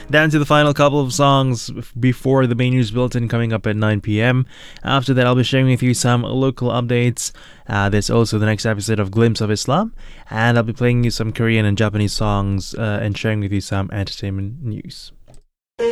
Down to the final couple of songs before the main news bulletin coming up at 9 p.m. After that, I'll be sharing with you some local updates. There's also the next episode of Glimpse of Islam, and I'll be playing you some Korean and Japanese songs and sharing with you some entertainment news.